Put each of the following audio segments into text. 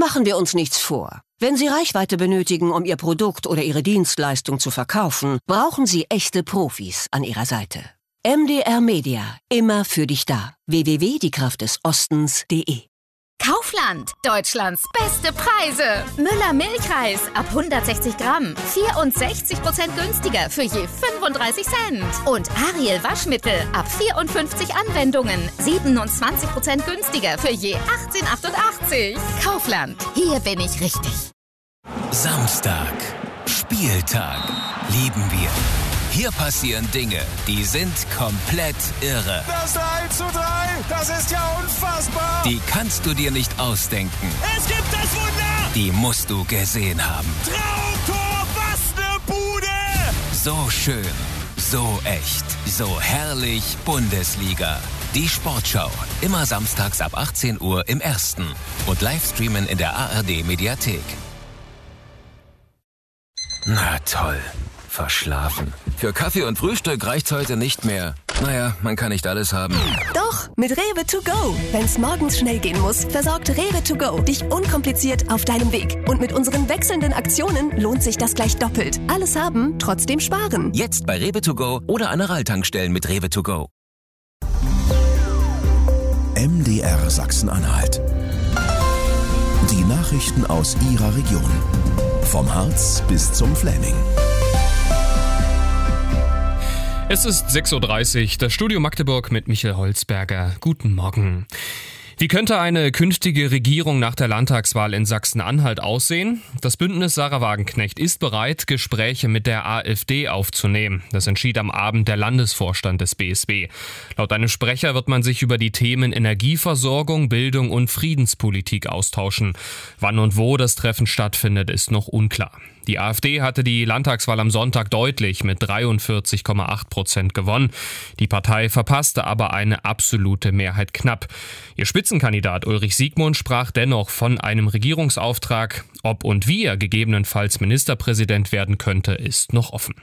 Machen wir uns nichts vor. Wenn Sie Reichweite benötigen, um Ihr Produkt oder Ihre Dienstleistung zu verkaufen, brauchen Sie echte Profis an Ihrer Seite. MDR Media, immer für dich da. www.diekraftdesostens.de. Kaufland, Deutschlands beste Preise. Müller Milchreis ab 160 Gramm, 64% günstiger für je 35 Cent. Und Ariel Waschmittel ab 54 Anwendungen, 27% günstiger für je 18,88. Kaufland, hier bin ich richtig. Samstag, Spieltag, lieben wir. Hier passieren Dinge, die sind komplett irre. Das 3:3, das ist ja unfassbar. Die kannst du dir nicht ausdenken. Es gibt das Wunder. Die musst du gesehen haben. Traumtor, was eine Bude. So schön, so echt, so herrlich Bundesliga. Die Sportschau, immer samstags ab 18 Uhr im Ersten und Livestreamen in der ARD-Mediathek. Na toll. Verschlafen. Für Kaffee und Frühstück reicht's heute nicht mehr. Naja, man kann nicht alles haben. Doch, mit Rewe to go. Wenn's morgens schnell gehen muss, versorgt Rewe to go dich unkompliziert auf deinem Weg. Und mit unseren wechselnden Aktionen lohnt sich das gleich doppelt. Alles haben, trotzdem sparen. Jetzt bei Rewe to go oder an Aral-Tankstellen mit Rewe to go. MDR Sachsen-Anhalt. Die Nachrichten aus Ihrer Region. Vom Harz bis zum Fläming. Es ist 6.30 Uhr, das Studio Magdeburg mit Michael Holzberger. Guten Morgen. Wie könnte eine künftige Regierung nach der Landtagswahl in Sachsen-Anhalt aussehen? Das Bündnis Sarah Wagenknecht ist bereit, Gespräche mit der AfD aufzunehmen. Das entschied am Abend der Landesvorstand des BSW. Laut einem Sprecher wird man sich über die Themen Energieversorgung, Bildung und Friedenspolitik austauschen. Wann und wo das Treffen stattfindet, ist noch unklar. Die AfD hatte die Landtagswahl am Sonntag deutlich mit 43,8% gewonnen. Die Partei verpasste aber eine absolute Mehrheit knapp. Ihr Spitzenkandidat Ulrich Siegmund sprach dennoch von einem Regierungsauftrag. Ob und wie er gegebenenfalls Ministerpräsident werden könnte, ist noch offen.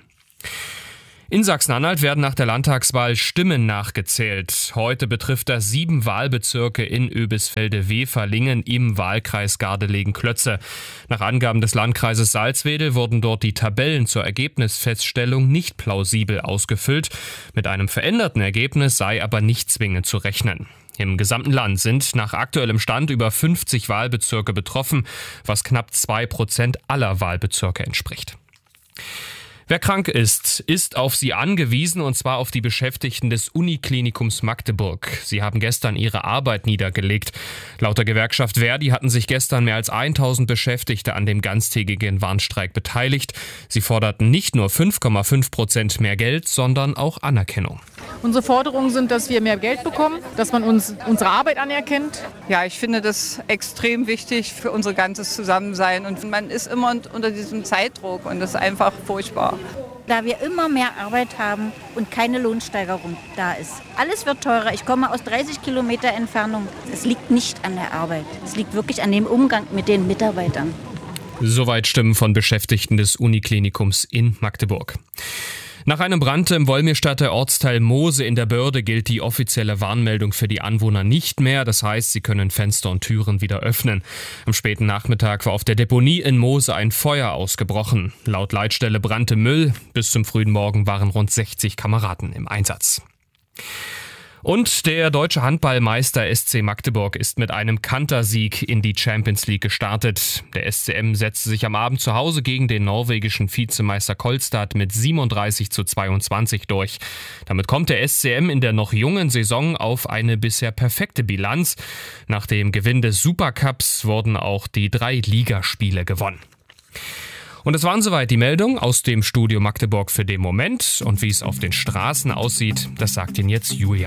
In Sachsen-Anhalt werden nach der Landtagswahl Stimmen nachgezählt. Heute betrifft das 7 Wahlbezirke in Oebisfelde-Weferlingen im Wahlkreis Gardelegen-Klötze. Nach Angaben des Landkreises Salzwedel wurden dort die Tabellen zur Ergebnisfeststellung nicht plausibel ausgefüllt. Mit einem veränderten Ergebnis sei aber nicht zwingend zu rechnen. Im gesamten Land sind nach aktuellem Stand über 50 Wahlbezirke betroffen, was knapp 2% aller Wahlbezirke entspricht. Wer krank ist auf sie angewiesen, und zwar auf die Beschäftigten des Uniklinikums Magdeburg. Sie haben gestern ihre Arbeit niedergelegt. Laut der Gewerkschaft Verdi hatten sich gestern mehr als 1000 Beschäftigte an dem ganztägigen Warnstreik beteiligt. Sie forderten nicht nur 5,5% mehr Geld, sondern auch Anerkennung. Unsere Forderungen sind, dass wir mehr Geld bekommen, dass man uns unsere Arbeit anerkennt. Ja, ich finde das extrem wichtig für unser ganzes Zusammensein. Und man ist immer unter diesem Zeitdruck und das ist einfach furchtbar. Da wir immer mehr Arbeit haben und keine Lohnsteigerung da ist. Alles wird teurer. Ich komme aus 30 Kilometer Entfernung. Es liegt nicht an der Arbeit. Es liegt wirklich an dem Umgang mit den Mitarbeitern. Soweit Stimmen von Beschäftigten des Uniklinikums in Magdeburg. Nach einem Brand im Wolmirstadter Ortsteil Moose in der Börde gilt die offizielle Warnmeldung für die Anwohner nicht mehr. Das heißt, sie können Fenster und Türen wieder öffnen. Am späten Nachmittag war auf der Deponie in Moose ein Feuer ausgebrochen. Laut Leitstelle brannte Müll. Bis zum frühen Morgen waren rund 60 Kameraden im Einsatz. Und der deutsche Handballmeister SC Magdeburg ist mit einem Kantersieg in die Champions League gestartet. Der SCM setzte sich am Abend zu Hause gegen den norwegischen Vizemeister Kolstad mit 37:22 durch. Damit kommt der SCM in der noch jungen Saison auf eine bisher perfekte Bilanz. Nach dem Gewinn des Supercups wurden auch die 3 Ligaspiele gewonnen. Und es waren soweit die Meldungen aus dem Studio Magdeburg für den Moment. Und wie es auf den Straßen aussieht, das sagt Ihnen jetzt Julia.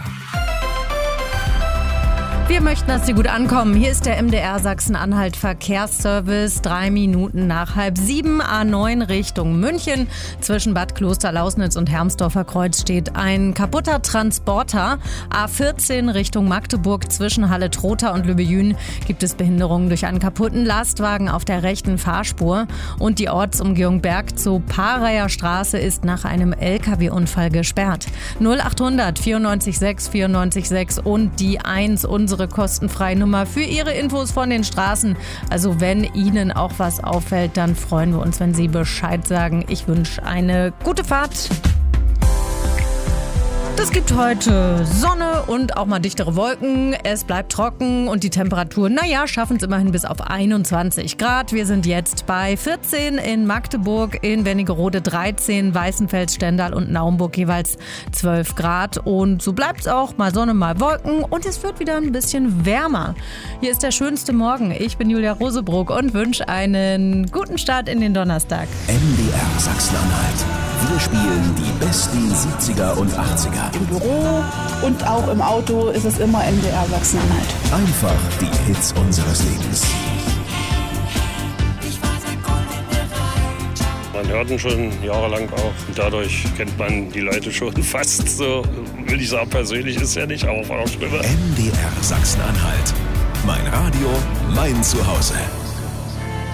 Wir möchten, dass Sie gut ankommen. Hier ist der MDR Sachsen-Anhalt Verkehrsservice. 3 Minuten nach 6:30, A9 Richtung München. Zwischen Bad Klosterlausnitz und Hermsdorfer Kreuz steht ein kaputter Transporter. A14 Richtung Magdeburg zwischen Halle-Trotha und Lübbejün gibt es Behinderungen durch einen kaputten Lastwagen auf der rechten Fahrspur. Und die Ortsumgehung Berg zur Pareier Straße ist nach einem LKW-Unfall gesperrt. 0800 94 6 94 6 und die 1 unsere unsere kostenfreie Nummer für Ihre Infos von den Straßen. Also wenn Ihnen auch was auffällt, dann freuen wir uns, wenn Sie Bescheid sagen. Ich wünsche eine gute Fahrt. Es gibt heute Sonne und auch mal dichtere Wolken. Es bleibt trocken und die Temperaturen, schaffen es immerhin bis auf 21 Grad. Wir sind jetzt bei 14 in Magdeburg, in Wernigerode 13, Weißenfels, Stendal und Naumburg jeweils 12 Grad. Und so bleibt es auch, mal Sonne, mal Wolken und es wird wieder ein bisschen wärmer. Hier ist der schönste Morgen. Ich bin Julia Rosebrock und wünsche einen guten Start in den Donnerstag. MDR Sachsen-Anhalt. Wir spielen die besten 70er und 80er. Im Büro und auch im Auto ist es immer MDR Sachsen-Anhalt. Einfach die Hits unseres Lebens. Man hört ihn schon jahrelang auch. Und dadurch kennt man die Leute schon fast so. Will ich sagen, persönlich ist ja nicht, aber auf einer Stimme. MDR Sachsen-Anhalt. Mein Radio, mein Zuhause.